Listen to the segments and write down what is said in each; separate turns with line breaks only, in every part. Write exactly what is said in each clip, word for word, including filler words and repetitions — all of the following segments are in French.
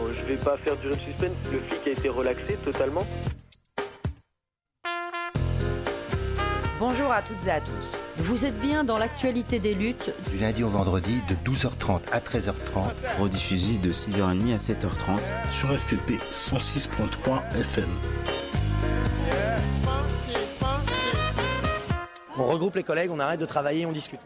je vais pas faire durer le suspense, le flic a été relaxé totalement.
Bonjour à toutes et à tous. Vous êtes bien dans l'actualité des luttes
du lundi au vendredi de douze heures trente à treize heures trente,
rediffusé de six heures trente à sept heures trente
sur F P P cent six virgule trois F M.
On regroupe les collègues, on arrête de travailler, on discute.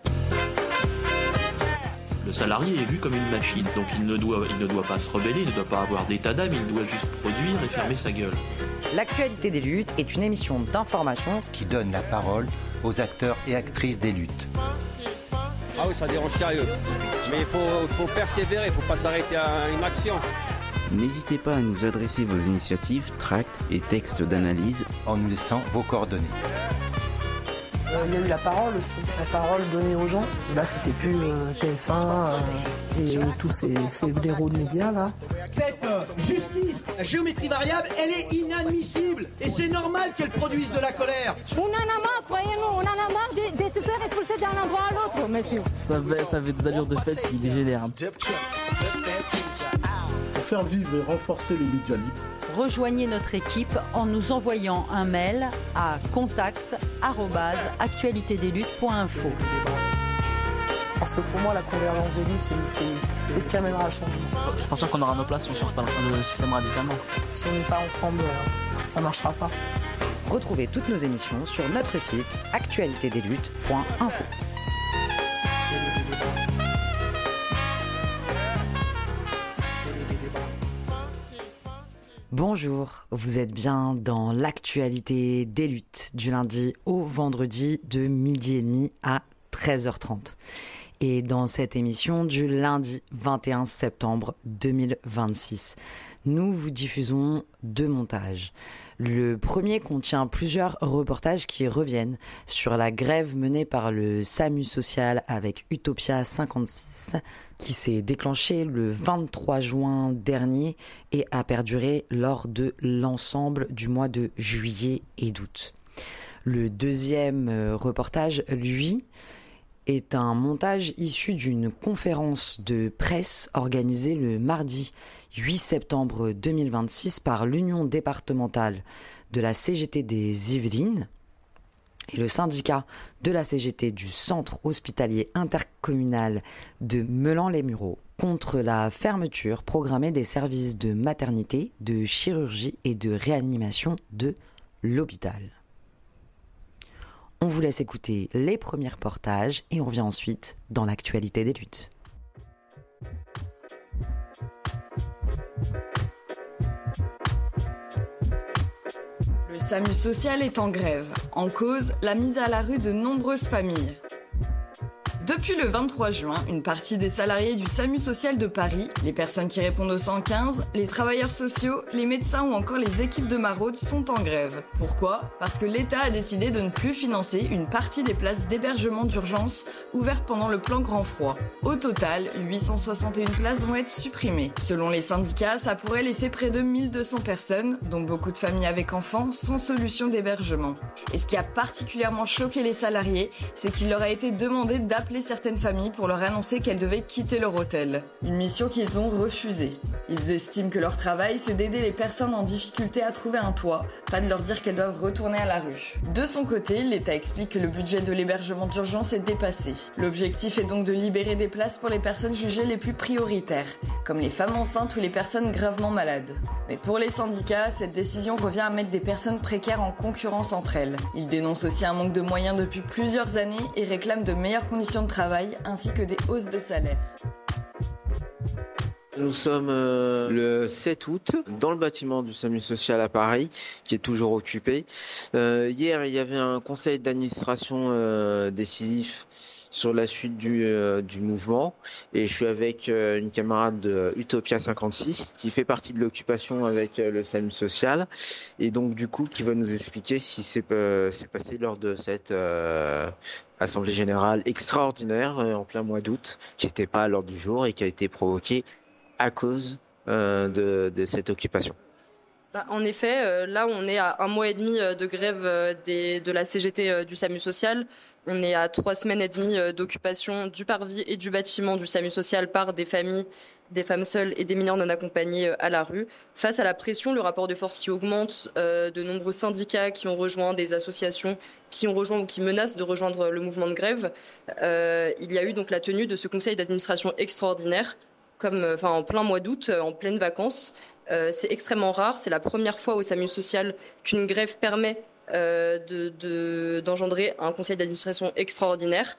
Le salarié est vu comme une machine, donc il ne doit, il ne doit pas se rebeller, il ne doit pas avoir d'état d'âme, il doit juste produire et fermer sa gueule.
L'actualité des luttes est une émission d'information
qui donne la parole aux acteurs et actrices des luttes.
Ah oui, ça dérange sérieux. Mais il faut, faut persévérer, il ne faut pas s'arrêter à une action.
N'hésitez pas à nous adresser vos initiatives, tracts et textes d'analyse
en nous laissant vos coordonnées.
Euh, il y a eu la parole aussi, la parole donnée aux gens. Et là, c'était plus euh, T F un euh, et tous ces, ces blaireaux de médias là.
Cette euh, justice, la géométrie variable, elle est inadmissible. Et c'est normal qu'elle produise de la colère.
On en a marre, croyez-nous, on en a marre de, de se faire expulser d'un endroit à l'autre, monsieur.
Ça avait, ça avait des allures de fête qui dégénèrent.
Pour faire vivre et renforcer les médias libres,
rejoignez notre équipe en nous envoyant un mail à contact arobase actualité des luttes point info.
Parce que pour moi, la convergence des luttes, c'est, c'est, c'est ce qui amènera le changement.
Je pense pas qu'on aura nos places si on ne change pas le système radicalement.
Si on n'est pas ensemble, ça ne marchera pas.
Retrouvez toutes nos émissions sur notre site actualité des luttes point info. Bonjour, vous êtes bien dans l'actualité des luttes du lundi au vendredi de midi et demi à treize heures trente. Et dans cette émission du lundi vingt et un septembre deux mille vingt-six, nous vous diffusons deux montages. Le premier contient plusieurs reportages qui reviennent sur la grève menée par le SAMU social avec Utopia cinquante-six qui s'est déclenchée le vingt-trois juin dernier et a perduré lors de l'ensemble du mois de juillet et d'août. Le deuxième reportage, lui, est un montage issu d'une conférence de presse organisée le mardi huit septembre deux mille vingt-six par l'Union départementale de la C G T des Yvelines et le syndicat de la C G T du Centre hospitalier intercommunal de Meulan-les-Mureaux contre la fermeture programmée des services de maternité, de chirurgie et de réanimation de l'hôpital. On vous laisse écouter les premiers reportages et on revient ensuite dans l'actualité des luttes.
Le SAMU social est en grève. En cause, la mise à la rue de nombreuses familles. Depuis le vingt-trois juin, une partie des salariés du SAMU social de Paris, les personnes qui répondent au cent quinze, les travailleurs sociaux, les médecins ou encore les équipes de maraude sont en grève. Pourquoi ? Parce que l'État a décidé de ne plus financer une partie des places d'hébergement d'urgence ouvertes pendant le plan Grand Froid. Au total, huit cent soixante et une places vont être supprimées. Selon les syndicats, ça pourrait laisser près de mille deux cents personnes, dont beaucoup de familles avec enfants, sans solution d'hébergement. Et ce qui a particulièrement choqué les salariés, c'est qu'il leur a été demandé d'appeler certaines familles pour leur annoncer qu'elles devaient quitter leur hôtel. Une mission qu'ils ont refusée. Ils estiment que leur travail, c'est d'aider les personnes en difficulté à trouver un toit, pas de leur dire qu'elles doivent retourner à la rue. De son côté, l'État explique que le budget de l'hébergement d'urgence est dépassé. L'objectif est donc de libérer des places pour les personnes jugées les plus prioritaires, comme les femmes enceintes ou les personnes gravement malades. Mais pour les syndicats, cette décision revient à mettre des personnes précaires en concurrence entre elles. Ils dénoncent aussi un manque de moyens depuis plusieurs années et réclament de meilleures conditions de travail ainsi que des hausses de salaire.
Nous sommes euh, le sept août dans le bâtiment du SAMU social à Paris qui est toujours occupé. Euh, hier, il y avait un conseil d'administration euh, décisif sur la suite du, euh, du mouvement et je suis avec euh, une camarade de Utopia cinquante-six qui fait partie de l'occupation avec euh, le SAMU social et donc du coup qui va nous expliquer ce qui s'est, euh, s'est passé lors de cette euh, assemblée générale extraordinaire euh, en plein mois d'août qui n'était pas à l'ordre du jour et qui a été provoquée à cause euh, de, de cette occupation.
Bah, en effet, euh, là on est à un mois et demi de grève euh, des, de la C G T euh, du SAMU social. On est à trois semaines et demie euh, d'occupation du parvis et du bâtiment du SAMU social par des familles, des femmes seules et des mineurs non accompagnés euh, à la rue. Face à la pression, le rapport de force qui augmente, euh, de nombreux syndicats qui ont rejoint, des associations qui ont rejoint ou qui menacent de rejoindre le mouvement de grève, euh, il y a eu donc la tenue de ce conseil d'administration extraordinaire, comme, euh, enfin, en plein mois d'août, euh, en pleines vacances. Euh, c'est extrêmement rare, c'est la première fois au SAMU social qu'une grève permet euh, de, de, d'engendrer un conseil d'administration extraordinaire.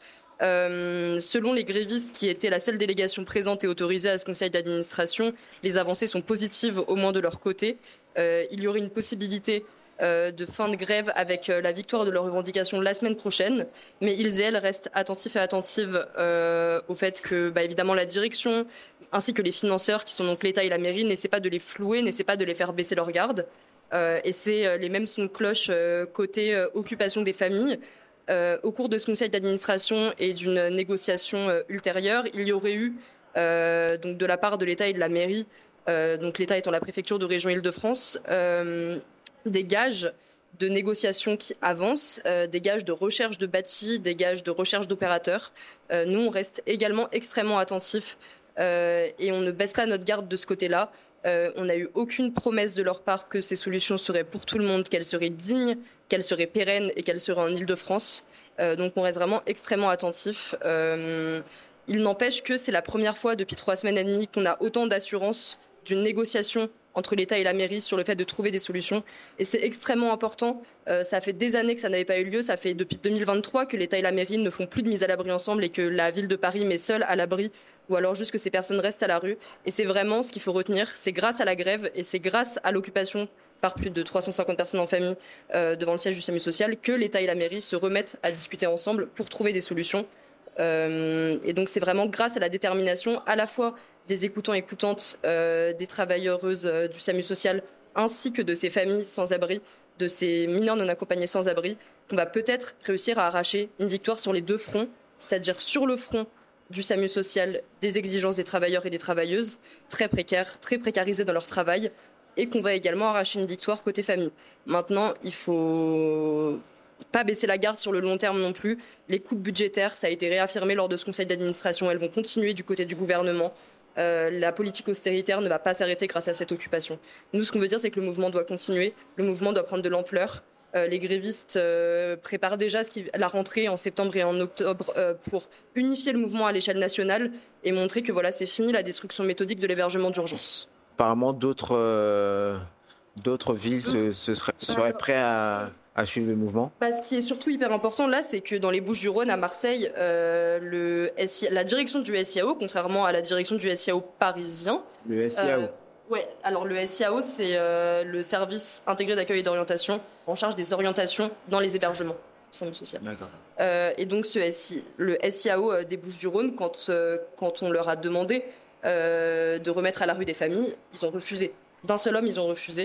Euh, selon les grévistes qui étaient la seule délégation présente et autorisée à ce conseil d'administration, les avancées sont positives au moins de leur côté. Euh, il y aurait une possibilité euh, de fin de grève avec euh, la victoire de leurs revendications la semaine prochaine, mais ils et elles restent attentifs et attentives euh, au fait que, bah, évidemment, la direction ainsi que les financeurs, qui sont donc l'État et la mairie, n'essaient pas de les flouer, n'essaient pas de les faire baisser leur garde. Euh, et c'est euh, les mêmes sons de cloche euh, côté euh, occupation des familles. Euh, au cours de ce conseil d'administration et d'une négociation euh, ultérieure, il y aurait eu, euh, donc de la part de l'État et de la mairie, euh, donc l'État étant la préfecture de région Île-de-France, euh, des gages de négociations qui avancent, euh, des gages de recherche de bâtis, des gages de recherche d'opérateurs. Euh, nous, on reste également extrêmement attentifs euh, et on ne baisse pas notre garde de ce côté-là. Euh, on n'a eu aucune promesse de leur part que ces solutions seraient pour tout le monde, qu'elles seraient dignes, qu'elles seraient pérennes et qu'elles seraient en Île-de-France. Euh, donc on reste vraiment extrêmement attentifs. Euh, il n'empêche que c'est la première fois depuis trois semaines et demie qu'on a autant d'assurance d'une négociation entre l'État et la mairie sur le fait de trouver des solutions. Et c'est extrêmement important. Euh, ça fait des années que ça n'avait pas eu lieu. Ça fait depuis deux mille vingt-trois que l'État et la mairie ne font plus de mise à l'abri ensemble et que la ville de Paris met seule à l'abri, ou alors juste que ces personnes restent à la rue. Et c'est vraiment ce qu'il faut retenir. C'est grâce à la grève et c'est grâce à l'occupation par plus de trois cent cinquante personnes en famille euh, devant le siège du SAMU social que l'État et la mairie se remettent à discuter ensemble pour trouver des solutions. Euh, et donc c'est vraiment grâce à la détermination à la fois des écoutants et écoutantes, euh, des travailleuses euh, du SAMU social, ainsi que de ces familles sans abri, de ces mineurs non accompagnés sans abri, qu'on va peut-être réussir à arracher une victoire sur les deux fronts, c'est-à-dire sur le front du SAMU social, des exigences des travailleurs et des travailleuses, très précaires, très précarisés dans leur travail, et qu'on va également arracher une victoire côté famille. Maintenant, il faut pas baisser la garde sur le long terme non plus. Les coupes budgétaires, ça a été réaffirmé lors de ce conseil d'administration, elles vont continuer du côté du gouvernement. Euh, la politique austéritaire ne va pas s'arrêter grâce à cette occupation. Nous, ce qu'on veut dire, c'est que le mouvement doit continuer, le mouvement doit prendre de l'ampleur. Euh, les grévistes euh, préparent déjà ce qui, la rentrée en septembre et en octobre euh, pour unifier le mouvement à l'échelle nationale et montrer que voilà, c'est fini la destruction méthodique de l'hébergement d'urgence.
Apparemment, d'autres, euh, d'autres villes se, se seraient, seraient prêtes à, à suivre le mouvement.
Bah, ce qui est surtout hyper important là, c'est que dans les Bouches-du-Rhône, à Marseille, euh, le S I A, la direction du S I A O, contrairement à la direction du S I A O parisien...
Le S I A O euh,
Ouais, alors le S I A O, c'est euh, le service intégré d'accueil et d'orientation en charge des orientations dans les hébergements du SAMU social.
D'accord.
Euh, et donc ce S I, le S I A O des Bouches-du-Rhône, quand, euh, quand on leur a demandé euh, de remettre à la rue des familles, ils ont refusé. D'un seul homme, ils ont refusé.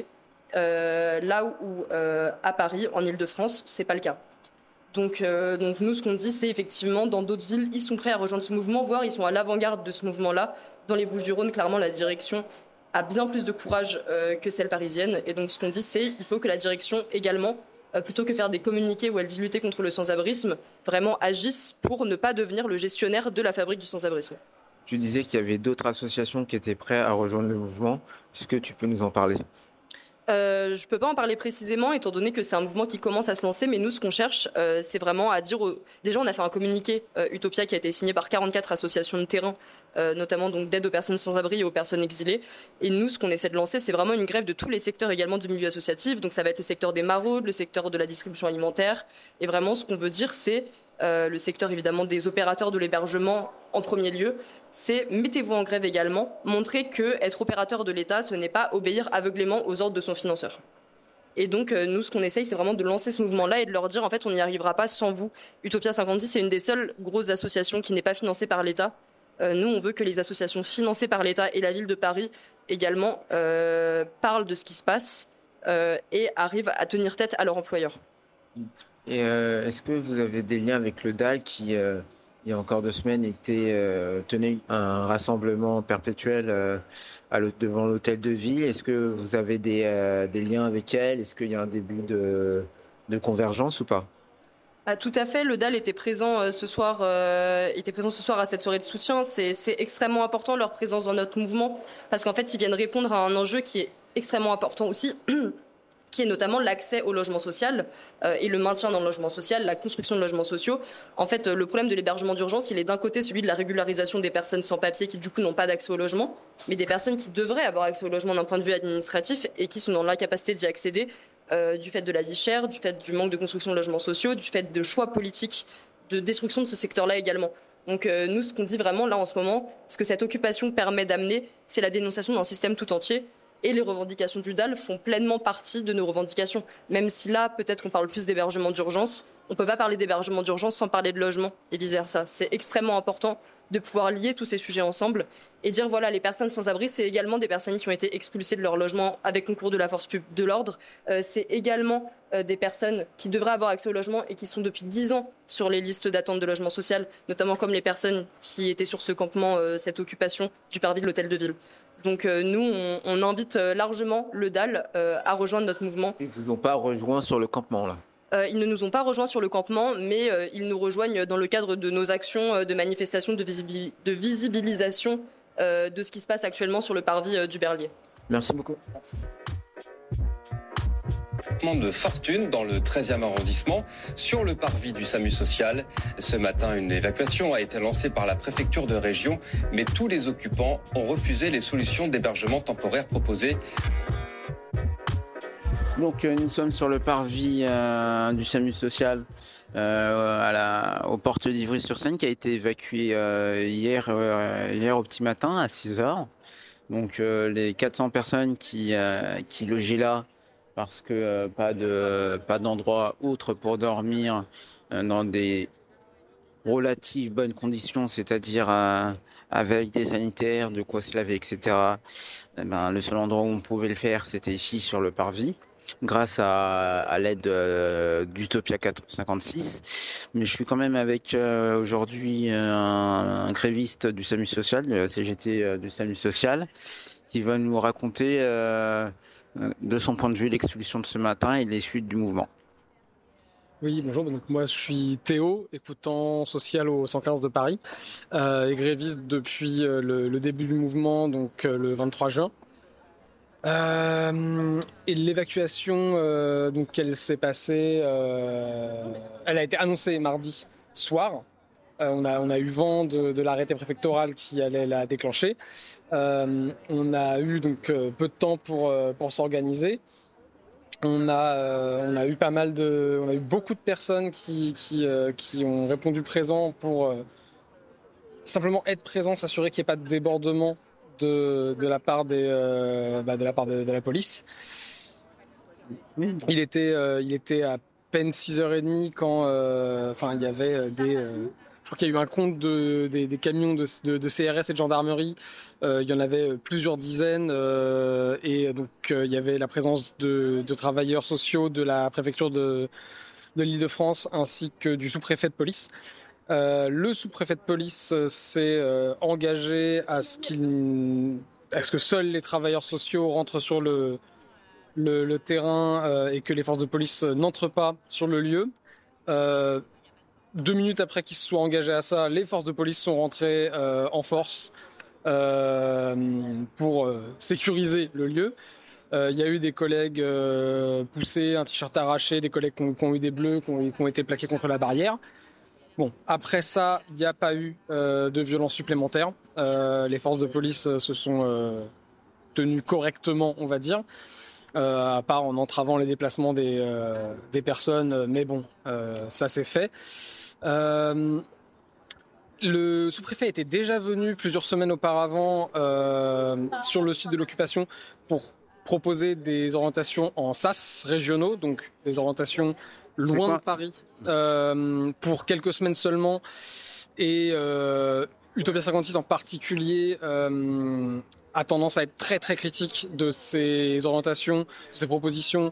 Euh, là où, euh, à Paris, en Île-de-France, c'est pas le cas. Donc, euh, donc nous, ce qu'on dit, c'est effectivement, dans d'autres villes, ils sont prêts à rejoindre ce mouvement, voire ils sont à l'avant-garde de ce mouvement-là. Dans les Bouches-du-Rhône, clairement, la direction a bien plus de courage euh, que celle parisienne. Et donc ce qu'on dit, c'est qu'il faut que la direction également, euh, plutôt que faire des communiqués où elle dit lutter contre le sans-abrisme, vraiment agisse pour ne pas devenir le gestionnaire de la fabrique du sans-abrisme.
Tu disais qu'il y avait d'autres associations qui étaient prêtes à rejoindre le mouvement. Est-ce que tu peux nous en parler ?
Euh, je ne peux pas en parler précisément, étant donné que c'est un mouvement qui commence à se lancer, mais nous, ce qu'on cherche, euh, c'est vraiment à dire... Aux... Déjà, on a fait un communiqué, euh, Utopia, qui a été signé par quarante-quatre associations de terrain, euh, notamment donc d'aide aux personnes sans abri et aux personnes exilées. Et nous, ce qu'on essaie de lancer, c'est vraiment une grève de tous les secteurs également du milieu associatif. Donc ça va être le secteur des maraudes, le secteur de la distribution alimentaire. Et vraiment, ce qu'on veut dire, c'est euh, le secteur, évidemment, des opérateurs de l'hébergement en premier lieu. C'est mettez-vous en grève également, montrez que être opérateur de l'État, ce n'est pas obéir aveuglément aux ordres de son financeur. Et donc, euh, nous, ce qu'on essaye, c'est vraiment de lancer ce mouvement-là et de leur dire, en fait, on n'y arrivera pas sans vous. Utopia cinquante-dix, c'est une des seules grosses associations qui n'est pas financée par l'État. Euh, nous, on veut que les associations financées par l'État et la ville de Paris également euh, parlent de ce qui se passe euh, et arrivent à tenir tête à leur employeur.
Et euh, est-ce que vous avez des liens avec le D A L qui... Euh... il y a encore deux semaines, était euh, tenait un rassemblement perpétuel euh, à devant l'hôtel de ville. Est-ce que vous avez des, euh, des liens avec elle? Est-ce qu'il y a un début de, de convergence ou pas?
Ah, tout à fait, le D A L était présent euh, ce soir, euh, était présent ce soir à cette soirée de soutien. C'est, c'est extrêmement important leur présence dans notre mouvement parce qu'en fait, ils viennent répondre à un enjeu qui est extrêmement important aussi. qui est notamment l'accès au logement social euh, et le maintien dans le logement social, la construction de logements sociaux. En fait, euh, le problème de l'hébergement d'urgence, il est d'un côté celui de la régularisation des personnes sans papier qui, du coup, n'ont pas d'accès au logement, mais des personnes qui devraient avoir accès au logement d'un point de vue administratif et qui sont dans l'incapacité d'y accéder euh, du fait de la vie chère, du fait du manque de construction de logements sociaux, du fait de choix politiques de destruction de ce secteur-là également. Donc euh, nous, ce qu'on dit vraiment là en ce moment, ce que cette occupation permet d'amener, c'est la dénonciation d'un système tout entier. Et les revendications du D A L font pleinement partie de nos revendications. Même si là, peut-être qu'on parle plus d'hébergement d'urgence, on ne peut pas parler d'hébergement d'urgence sans parler de logement et vice-versa. C'est extrêmement important de pouvoir lier tous ces sujets ensemble et dire voilà, les personnes sans abri, c'est également des personnes qui ont été expulsées de leur logement avec concours de la force publique de l'ordre. Euh, c'est également euh, des personnes qui devraient avoir accès au logement et qui sont depuis dix ans sur les listes d'attente de logement social, notamment comme les personnes qui étaient sur ce campement, euh, cette occupation du parvis de l'hôtel de ville. Donc euh, nous, on, on invite euh, largement le D A L euh, à rejoindre notre mouvement.
Ils ne vous ont pas rejoint sur le campement, là?
euh, Ils ne nous ont pas rejoints sur le campement, mais euh, ils nous rejoignent dans le cadre de nos actions euh, de manifestation, de, visibil- de visibilisation euh, de ce qui se passe actuellement sur le parvis euh, du Berlier.
Merci beaucoup.
De fortune dans le treizième arrondissement, sur le parvis du SAMU social. Ce matin, une évacuation a été lancée par la préfecture de région, mais tous les occupants ont refusé les solutions d'hébergement temporaire proposées.
Donc euh, nous sommes sur le parvis euh, du SAMU social euh, à la, aux portes d'Ivry-sur-Seine qui a été évacué euh, hier, euh, hier au petit matin à six heures. Donc euh, les quatre cents personnes qui, euh, qui logeaient là parce que euh, pas de pas d'endroit autre pour dormir euh, dans des relatives bonnes conditions, c'est-à-dire euh, avec des sanitaires, de quoi se laver, et cetera. Eh ben, le seul endroit où on pouvait le faire, c'était ici sur le parvis, grâce à, à l'aide euh, d'Utopia cinquante-six. Mais je suis quand même avec euh, aujourd'hui un, un gréviste du SAMU social, de la C G T euh, du SAMU social, qui va nous raconter euh, de son point de vue l'expulsion de ce matin et les suites du mouvement.
Oui, bonjour. Donc moi, je suis Théo, écoutant social au cent quinze de Paris, euh, et gréviste depuis euh, le, le début du mouvement, donc euh, le vingt-trois juin. Euh, et l'évacuation, euh, donc elle s'est passée, euh, elle a été annoncée mardi soir. Euh, on a on a eu vent de, de l'arrêté préfectoral qui allait la déclencher. Euh, on a eu donc euh, peu de temps pour euh, pour s'organiser. On a euh, on a eu pas mal de on a eu beaucoup de personnes qui qui euh, qui ont répondu présent pour euh, simplement être présents, s'assurer qu'il n'y ait pas de débordement de de la part des euh, bah, de la part de, de la police. Il était euh, il était à peine six heures trente quand euh, enfin il y avait des euh, je crois qu'il y a eu un compte de, des, des camions de, de, de C R S et de gendarmerie. Euh, il y en avait plusieurs dizaines. Euh, et donc, euh, il y avait la présence de, de travailleurs sociaux de la préfecture de, de l'Île-de-France ainsi que du sous-préfet de police. Euh, le sous-préfet de police s'est euh, engagé à ce, qu'il, à ce que seuls les travailleurs sociaux rentrent sur le, le, le terrain euh, et que les forces de police n'entrent pas sur le lieu. Euh, Deux minutes après qu'ils se soient engagés à ça, les forces de police sont rentrées euh, en force euh, pour euh, sécuriser le lieu. Il euh, y a eu des collègues euh, poussés, un t-shirt arraché, des collègues qui ont, qui ont eu des bleus, qui ont, qui ont été plaqués contre la barrière. Bon, après ça, il n'y a pas eu euh, de violence supplémentaire. Euh, les forces de police se sont euh, tenues correctement, on va dire. Euh, à part en entravant les déplacements des, euh, des personnes, mais bon, euh, ça c'est fait. Euh, le sous-préfet était déjà venu plusieurs semaines auparavant euh, sur le site de l'occupation pour proposer des orientations en sas régionaux, donc des orientations loin de Paris, euh, pour quelques semaines seulement. Et euh, Utopia cinquante-six en particulier euh, a tendance à être très très critique de ces orientations, de ces propositions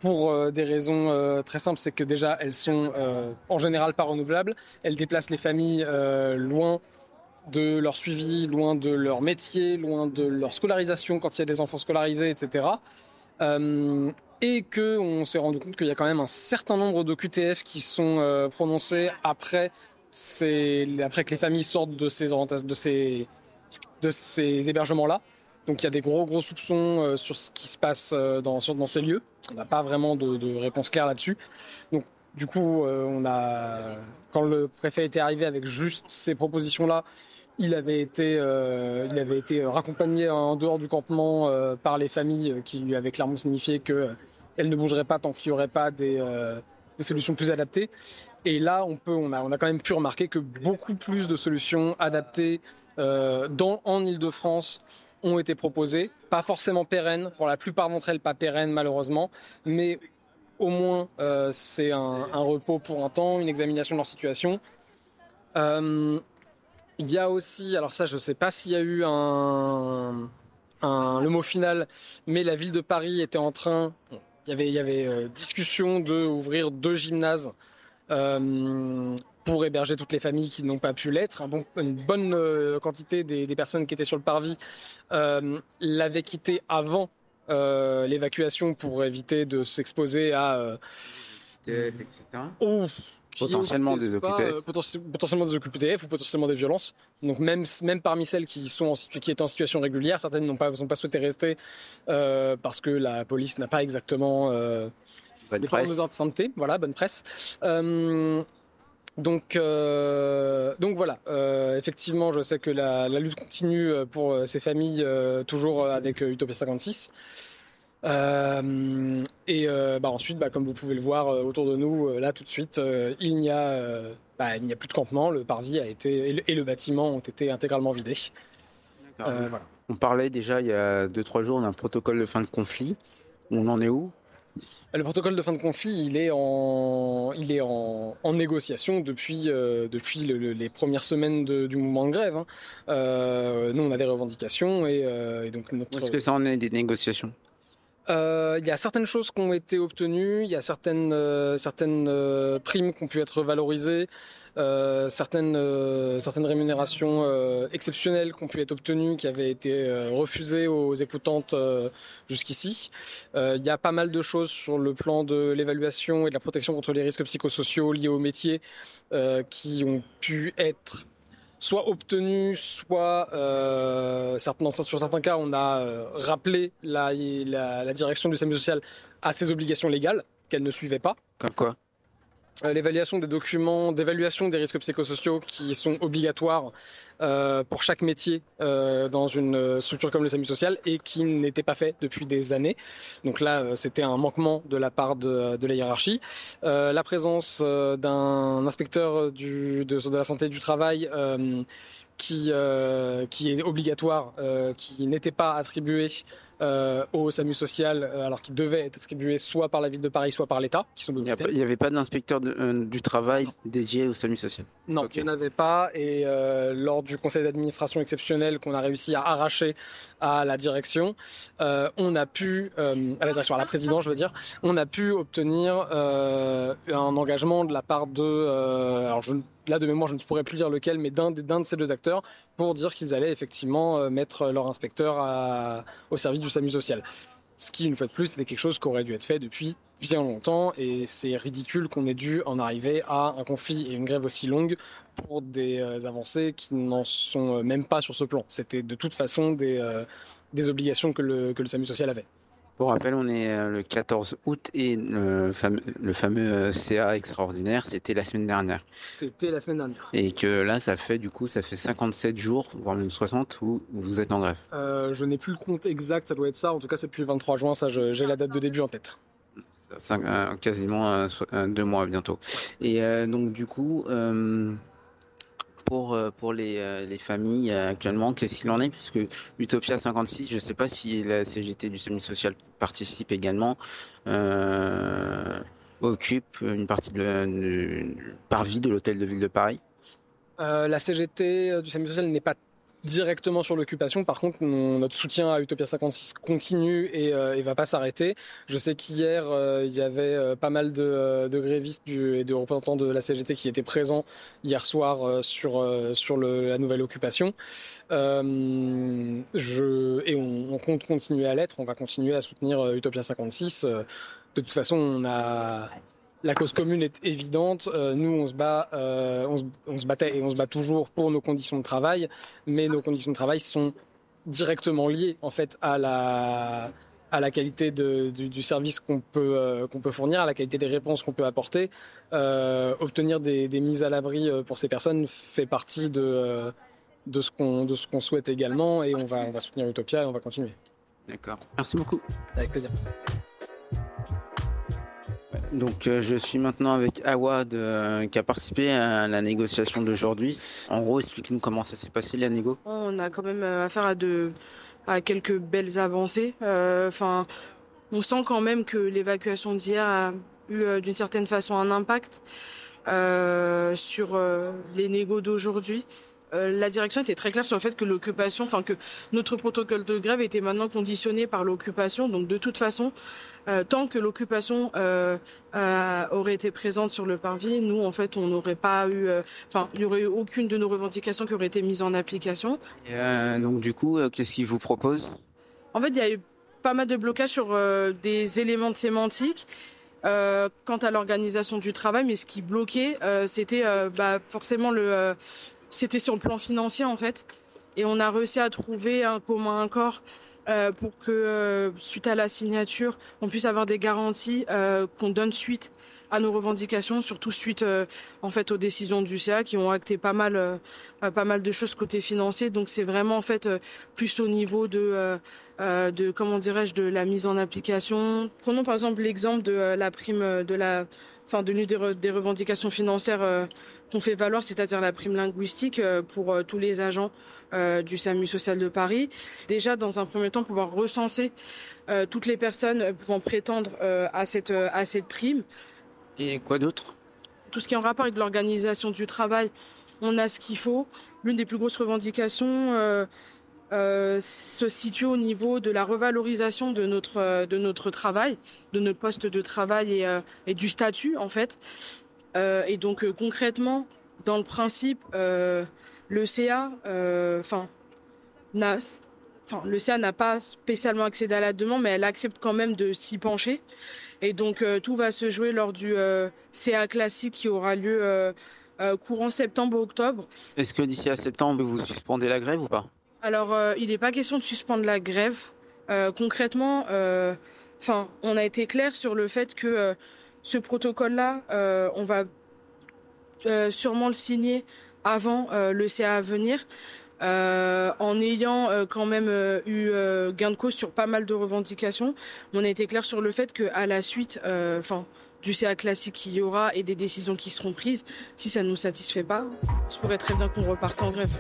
pour euh, des raisons euh, très simples, c'est que déjà elles sont euh, en général pas renouvelables. Elles déplacent les familles euh, loin de leur suivi, loin de leur métier, loin de leur scolarisation quand il y a des enfants scolarisés, et cetera. Euh, et qu'on s'est rendu compte qu'il y a quand même un certain nombre de Q T F qui sont euh, prononcés après, ces, après que les familles sortent de ces, de ces, de ces hébergements-là. Donc il y a des gros gros soupçons euh, sur ce qui se passe euh, dans, sur, dans ces lieux. On n'a pas vraiment de, de réponse claire là-dessus. Donc du coup, euh, on a, quand le préfet était arrivé avec juste ces propositions-là, il avait été, euh, il avait été raccompagné en dehors du campement euh, par les familles qui lui avaient clairement signifié qu'elles ne bougeraient pas tant qu'il n'y aurait pas des, euh, des solutions plus adaptées. Et là, on, peut, on, a, on a quand même pu remarquer que beaucoup plus de solutions adaptées euh, dans, en Ile-de-France ont été proposées. Pas forcément pérennes, pour la plupart d'entre elles pas pérennes malheureusement, mais au moins euh, c'est un, un repos pour un temps, une examination de leur situation. Euh, Il y a aussi, alors ça je ne sais pas s'il y a eu un, un, le mot final, mais la ville de Paris était en train, il y avait, il y avait euh, discussion d'ouvrir deux gymnases euh, pour héberger toutes les familles qui n'ont pas pu l'être. Un bon, une bonne euh, quantité des, des personnes qui étaient sur le parvis euh, l'avaient quitté avant euh, l'évacuation pour éviter de s'exposer à... Euh,
et cetera.
Oh,
Potentiellement des O Q T F.
Euh, potentiellement des O Q T F ou potentiellement des violences. Donc même, même parmi celles qui, sont en, qui étaient en situation régulière, certaines n'ont pas, n'ont pas souhaité rester euh, parce que la police n'a pas exactement euh,
bonne
des
presse.
formes de santé. Voilà, bonne presse. Euh, donc, euh, donc voilà, euh, effectivement, je sais que la, la lutte continue pour ces familles, euh, toujours avec Utopia cinquante-six. Euh, et euh, bah ensuite, bah, comme vous pouvez le voir euh, autour de nous, euh, là tout de suite, euh, il n'y a, euh, bah, il n'y a plus de campement. Le parvis a été et le, et le bâtiment ont été intégralement vidés.
Euh, voilà. On parlait déjà il y a deux trois jours d'un protocole de fin de conflit. On en est où ?
Le protocole de fin de conflit, il est en, il est en, en négociation depuis, euh, depuis le, le, les premières semaines de, du mouvement de grève. Hein. Euh, nous, on a des revendications et, euh, et donc notre.
Est-ce que ça en est des négociations ?
Il euh, y a certaines choses qui ont été obtenues, il y a certaines, euh, certaines euh, primes qui ont pu être valorisées, euh, certaines, euh, certaines rémunérations euh, exceptionnelles qui ont pu être obtenues, qui avaient été euh, refusées aux écoutantes euh, jusqu'ici. Il euh, y a pas mal de choses sur le plan de l'évaluation et de la protection contre les risques psychosociaux liés au métier euh, qui ont pu être soit obtenu, soit euh, certains, sur certains cas, on a euh, rappelé la, la, la direction du SAMU social à ses obligations légales qu'elle ne suivait pas.
Comme quoi ?
euh, L'évaluation des documents d'évaluation des risques psychosociaux qui sont obligatoires euh, pour chaque métier euh, dans une structure comme le SAMU social et qui n'étaient pas faits depuis des années. Donc là, euh, c'était un manquement de la part de, de la hiérarchie. Euh, la présence euh, d'un inspecteur du, de, de la santé du travail euh, qui, euh, qui est obligatoire, euh, qui n'était pas attribué Euh, au SAMU social, euh, alors qu'il devait être attribué soit par la ville de Paris, soit par l'État, qui sont
Il n'y avait pas d'inspecteur de, euh, du travail non. dédié au SAMU social.
Non, okay. Il n'y en avait pas. Et euh, lors du conseil d'administration exceptionnel qu'on a réussi à arracher à la direction, euh, on a pu, euh, à la direction, à la présidence, je veux dire, on a pu obtenir euh, un engagement de la part de, euh, alors je Là, de mémoire, je ne pourrais plus dire lequel, mais d'un, d'un de ces deux acteurs, pour dire qu'ils allaient effectivement mettre leur inspecteur à, au service du SAMU social. Ce qui, une fois de plus, c'était quelque chose qui aurait dû être fait depuis bien longtemps, et c'est ridicule qu'on ait dû en arriver à un conflit et une grève aussi longue pour des euh, avancées qui n'en sont même pas sur ce plan. C'était de toute façon des, euh, des obligations que le, que le SAMU social avait.
Pour rappel, on est le quatorze août et le fameux, le fameux C A extraordinaire, c'était la semaine dernière.
C'était la semaine dernière.
Et que là, ça fait du coup, ça fait cinquante-sept jours, voire même soixante, où vous êtes en grève.
Euh, je n'ai plus le compte exact, ça doit être ça. En tout cas, c'est depuis le vingt-trois juin, ça, je, j'ai la date de début en tête.
Cinq, euh, quasiment euh, euh, deux mois bientôt. Et euh, donc, du coup... Euh, Pour, pour les, les familles actuellement, qu'est-ce qu'il en est ? Puisque Utopia cinquante-six, je ne sais pas si la C G T du SAMU social participe également, euh, occupe une partie de, du parvis de l'hôtel de ville de Paris.
Euh, la C G T du SAMU social n'est pas directement sur l'occupation. Par contre, on, notre soutien à Utopia cinquante-six continue et, euh, et va pas s'arrêter. Je sais qu'hier, euh, il y avait euh, pas mal de, de grévistes du, et de représentants de la C G T qui étaient présents hier soir euh, sur, euh, sur le, la nouvelle occupation. Euh, je, et on, on compte continuer à l'être. On va continuer à soutenir euh, Utopia cinquante-six. Euh, de toute façon, on a... La cause commune est évidente. Euh, nous, on se bat, euh, on, se, on se battait et on se bat toujours pour nos conditions de travail, mais nos conditions de travail sont directement liées en fait à la à la qualité de, du, du service qu'on peut euh, qu'on peut fournir, à la qualité des réponses qu'on peut apporter. Euh, obtenir des, des mises à l'abri pour ces personnes fait partie de euh, de ce qu'on de ce qu'on souhaite également, et on va on va soutenir Utopia et on va continuer.
D'accord. Merci beaucoup.
Avec plaisir.
Donc euh, je suis maintenant avec Awad euh, qui a participé à la négociation d'aujourd'hui. En gros, explique-nous comment ça s'est passé la négo.
On a quand même affaire à, de, à quelques belles avancées. Enfin, euh, on sent quand même que l'évacuation d'hier a eu euh, d'une certaine façon un impact euh, sur euh, les négos d'aujourd'hui. Euh, la direction était très claire sur le fait que l'occupation, enfin que notre protocole de grève était maintenant conditionné par l'occupation. Donc de toute façon, euh, tant que l'occupation euh, euh, aurait été présente sur le parvis, nous en fait on n'aurait pas eu, enfin euh, il n'y aurait eu aucune de nos revendications qui aurait été mise en application.
Et euh, donc du coup, euh, qu'est-ce qu'ils vous proposent ?
En fait, il y a eu pas mal de blocages sur euh, des éléments de sémantique. Euh, quant à l'organisation du travail, mais ce qui bloquait, euh, c'était euh, bah, forcément le euh, C'était sur le plan financier en fait, et on a réussi à trouver un commun accord euh, pour que euh, suite à la signature, on puisse avoir des garanties, euh, qu'on donne suite à nos revendications, surtout suite euh, en fait aux décisions du C A qui ont acté pas mal, euh, pas mal de choses côté financier. Donc c'est vraiment en fait euh, plus au niveau de, euh, euh, de comment dirais-je, de la mise en application. Prenons par exemple l'exemple de euh, la prime de la, enfin de l'une des, re, des revendications financières. Euh, qu'on fait valoir, c'est-à-dire la prime linguistique pour tous les agents euh, du SAMU social de Paris. Déjà, dans un premier temps, pouvoir recenser euh, toutes les personnes pouvant prétendre euh, à cette à cette prime.
Et quoi d'autre ?
Tout ce qui est en rapport avec l'organisation du travail, on a ce qu'il faut. L'une des plus grosses revendications euh, euh, se situe au niveau de la revalorisation de notre de notre travail, de notre poste de travail et, euh, et du statut en fait. Euh, et donc euh, concrètement, dans le principe, euh, le C A, enfin, euh, n'a, enfin, le C A n'a pas spécialement accédé à la demande, mais elle accepte quand même de s'y pencher. Et donc euh, tout va se jouer lors du euh, C A classique qui aura lieu euh, euh, courant septembre-octobre.
Est-ce que d'ici à septembre, vous suspendez la grève ou pas ?
Alors, euh, il n'est pas question de suspendre la grève. Euh, concrètement, euh, enfin, on a été clair sur le fait que euh, ce protocole-là, euh, on va euh, sûrement le signer avant euh, le C A à venir, euh, en ayant euh, quand même euh, eu euh, gain de cause sur pas mal de revendications. On a été clair sur le fait qu'à la suite, enfin, euh, du C A classique qu'il y aura et des décisions qui seront prises, si ça ne nous satisfait pas, il se pourrait très bien qu'on reparte en grève.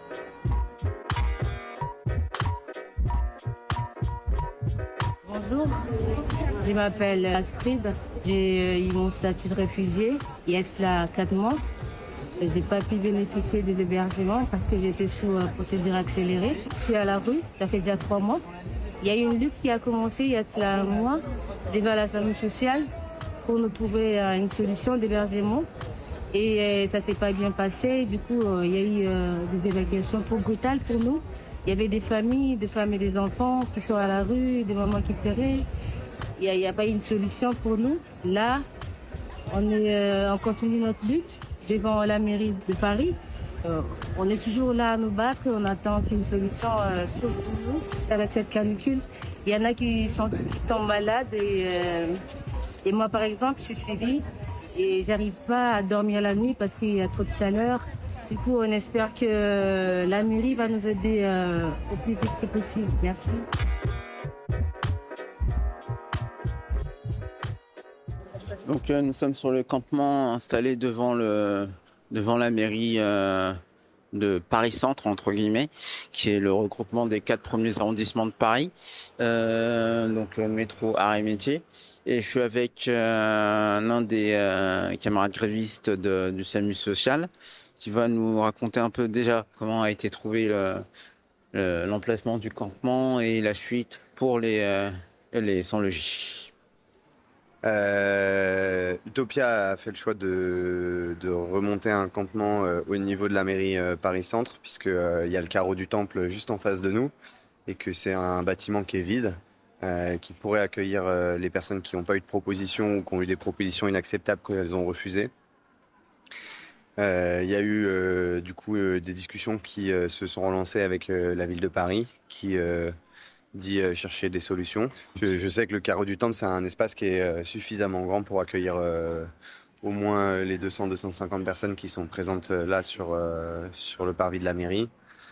Bonjour. Je m'appelle Astrid, j'ai eu mon statut de réfugié, il y a cela quatre mois. Je n'ai pas pu bénéficier de l'hébergement parce que j'étais sous procédure accélérée. Je suis à la rue, ça fait déjà trois mois. Il y a eu une lutte qui a commencé il y a cela un mois devant la SAMU sociale pour nous trouver une solution d'hébergement. Et ça ne s'est pas bien passé, du coup il y a eu des évacuations trop brutales pour nous. Il y avait des familles, des femmes et des enfants qui sont à la rue, des mamans qui pleuraient. Il n'y a, a pas eu une solution pour nous. Là, on, est, euh, on continue notre lutte devant la mairie de Paris. Euh, on est toujours là à nous battre. On attend qu'une solution euh, sauve pour nous avec cette canicule. Il y en a qui, sont, qui tombent malades. Et, euh, et moi, par exemple, je suis suivie et j'arrive pas à dormir la nuit parce qu'il y a trop de chaleur. Du coup, on espère que la mairie va nous aider euh, au plus vite que possible. Merci.
Donc euh, nous sommes sur le campement installé devant le devant la mairie euh, de Paris Centre entre guillemets, qui est le regroupement des quatre premiers arrondissements de Paris, euh, donc le métro Arts et Métiers. Et je suis avec euh, l'un des euh, camarades grévistes de, du SAMU social, tu vas nous raconter un peu déjà comment a été trouvé le, le, l'emplacement du campement et la suite pour les, euh, les sans-logis.
Euh, Utopia a fait le choix de, de remonter un campement euh, au niveau de la mairie euh, Paris-Centre, puisqu'il euh, y a le carreau du Temple juste en face de nous, et que c'est un bâtiment qui est vide, euh, qui pourrait accueillir euh, les personnes qui n'ont pas eu de proposition ou qui ont eu des propositions inacceptables qu'elles ont refusées. Il euh, y a eu euh, du coup euh, des discussions qui euh, se sont relancées avec euh, la ville de Paris, qui euh, dit euh, chercher des solutions. Je, je sais que le carreau du Temple, c'est un espace qui est euh, suffisamment grand pour accueillir euh, au moins les deux cents à deux cent cinquante personnes qui sont présentes euh, là sur, euh, sur le parvis de la mairie.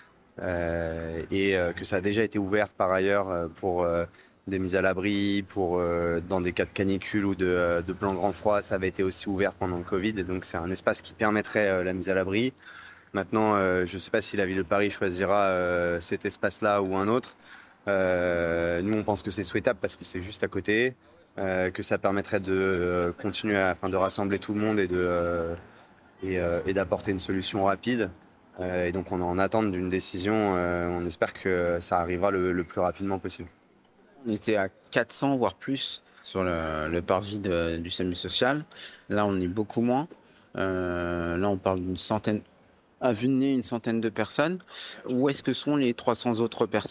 Euh, et euh, que ça a déjà été ouvert par ailleurs euh, pour euh, des mises à l'abri, pour euh, dans des cas de canicule ou de, euh, de plan grand froid, ça avait été aussi ouvert pendant le Covid, et donc c'est un espace qui permettrait euh, la mise à l'abri. Maintenant, euh, je ne sais pas si la ville de Paris choisira euh, cet espace-là ou un autre. Euh, nous, on pense que c'est souhaitable parce que c'est juste à côté, euh, que ça permettrait de euh, continuer, à, enfin, de rassembler tout le monde et de euh, et, euh, et d'apporter une solution rapide. Euh, et donc, on est en attente d'une décision. Euh, on espère que ça arrivera le, le plus rapidement possible.
On était à quatre cents voire plus sur le, le parvis de, du SAMU social. Là, on est beaucoup moins. Euh, là, on parle d'une centaine, à vue de nez, une centaine de personnes. Où est-ce que sont les trois cents autres personnes ?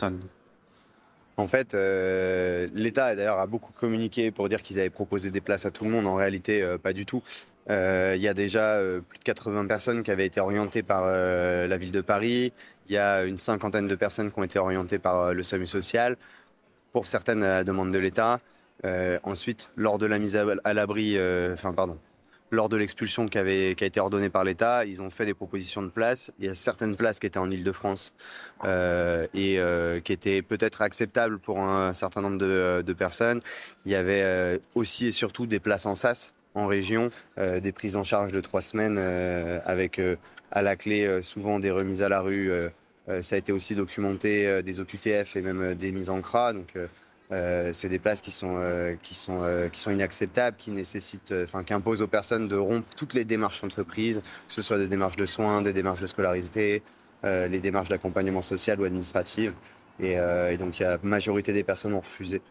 En fait, euh, l'État d'ailleurs a beaucoup communiqué pour dire qu'ils avaient proposé des places à tout le monde. En réalité, euh, pas du tout. Euh, il y a déjà euh, plus de quatre-vingts personnes qui avaient été orientées par euh, la ville de Paris. Il y a une cinquantaine de personnes qui ont été orientées par euh, le SAMU social. Pour certaines, à la demande de l'État. Euh, ensuite, lors de la mise à, à l'abri, euh, enfin pardon, lors de l'expulsion qui, avait, qui a été ordonnée par l'État, ils ont fait des propositions de places. Il y a certaines places qui étaient en Île-de-France euh, et euh, qui étaient peut-être acceptables pour un certain nombre de, de personnes. Il y avait euh, aussi et surtout des places en S A S, en région, euh, des prises en charge de trois semaines euh, avec euh, à la clé euh, souvent des remises à la rue. Euh, euh, ça a été aussi documenté euh, des O Q T F et même euh, des mises en C R A. Donc, euh, Euh, c'est des places qui sont euh, qui sont euh, qui sont inacceptables, qui nécessitent, enfin, euh, qui imposent aux personnes de rompre toutes les démarches entreprises, que ce soit des démarches de soins, des démarches de scolarité, euh, les démarches d'accompagnement social ou administrative. Et, euh, et donc, il y a la majorité des personnes ont refusé.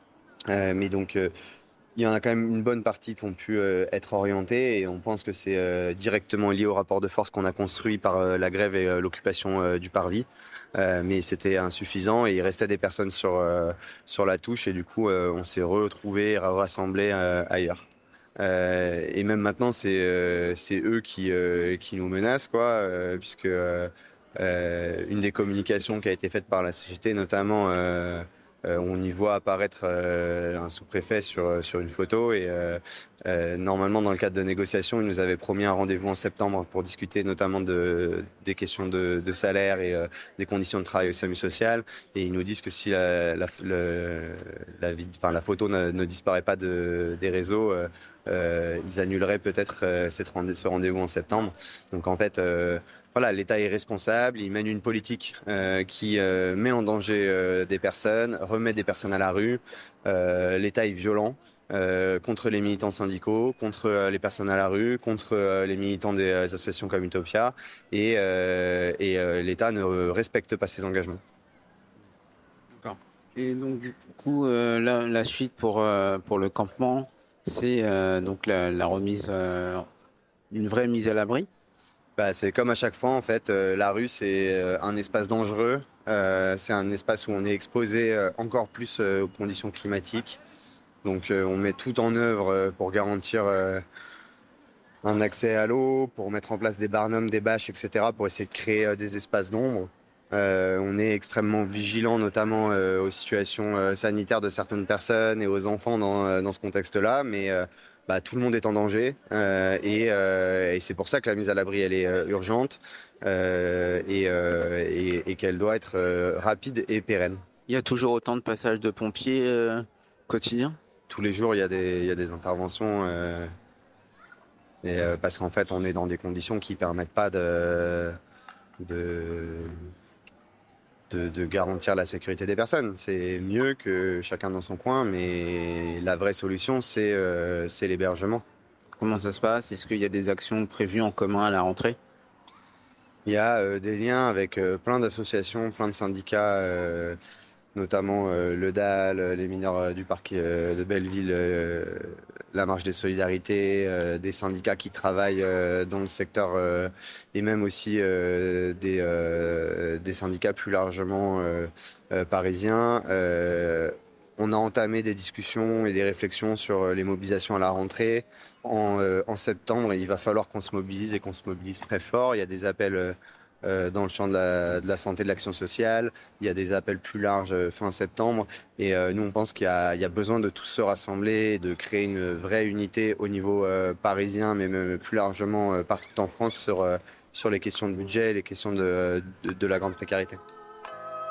Euh, mais donc, euh, il y en a quand même une bonne partie qui ont pu euh, être orientées, et on pense que c'est euh, directement lié au rapport de force qu'on a construit par euh, la grève et euh, l'occupation euh, du parvis. Euh, mais c'était insuffisant et il restait des personnes sur, euh, sur la touche, et du coup euh, on s'est retrouvés, rassemblés euh, ailleurs. Euh, et même maintenant c'est, euh, c'est eux qui, euh, qui nous menacent, quoi, euh, puisque euh, euh, une des communications qui a été faite par la C G T notamment, euh, euh, on y voit apparaître euh, un sous-préfet sur, sur une photo, et euh, euh, normalement dans le cadre de négociations il nous avait promis un rendez-vous en septembre pour discuter notamment de, des questions de, de salaire et euh, des conditions de travail au SAMU social, et ils nous disent que si la, la, le, la, enfin, la photo ne, ne disparaît pas de, des réseaux, euh, euh, ils annuleraient peut-être euh, cette, ce rendez-vous en septembre. Donc en fait euh, voilà, l'État est responsable, il mène une politique euh, qui euh, met en danger euh, des personnes, remet des personnes à la rue. Euh, L'État est violent euh, contre les militants syndicaux, contre euh, les personnes à la rue, contre euh, les militants des euh, associations comme Utopia, et, euh, et euh, l'État ne respecte pas ses engagements.
D'accord. Et donc du coup, euh, la, la suite pour, euh, pour le campement, c'est euh, donc la, la remise, euh, une vraie mise à l'abri.
Bah, c'est comme à chaque fois en fait, euh, la rue c'est euh, un espace dangereux, euh, c'est un espace où on est exposé euh, encore plus euh, aux conditions climatiques. Donc euh, on met tout en œuvre euh, pour garantir euh, un accès à l'eau, pour mettre en place des barnums, des bâches, et cetera, pour essayer de créer euh, des espaces d'ombre. Euh, on est extrêmement vigilant notamment euh, aux situations euh, sanitaires de certaines personnes et aux enfants dans, euh, dans ce contexte-là, mais euh, Bah, tout le monde est en danger euh, et, euh, et c'est pour ça que la mise à l'abri elle est euh, urgente euh, et, euh, et, et qu'elle doit être euh, rapide et pérenne.
Il y a toujours autant de passages de pompiers euh, quotidiens ?
Tous les jours il y a des, il y a des interventions euh, et, euh, parce qu'en fait on est dans des conditions qui ne permettent pas de, de, de, de garantir la sécurité des personnes. C'est mieux que chacun dans son coin, mais la vraie solution, c'est, euh, c'est l'hébergement.
Comment ça se passe ? Est-ce qu'il y a des actions prévues en commun à la rentrée ?
Il y a euh, des liens avec euh, plein d'associations, plein de syndicats, euh, notamment euh, le D A L, les mineurs euh, du parc euh, de Belleville, euh, la Marche des Solidarités, euh, des syndicats qui travaillent euh, dans le secteur euh, et même aussi euh, des, euh, des syndicats plus largement euh, euh, parisiens. Euh, on a entamé des discussions et des réflexions sur les mobilisations à la rentrée. En, euh, en septembre, il va falloir qu'on se mobilise et qu'on se mobilise très fort. Il y a des appels euh, dans le champ de la, de la santé, de l'action sociale. Il y a des appels plus larges euh, fin septembre. Et euh, nous, on pense qu'il y a, il y a besoin de tous se rassembler, de créer une vraie unité au niveau euh, parisien, mais même plus largement euh, partout en France sur, euh, sur les questions de budget et les questions de, de, de la grande précarité.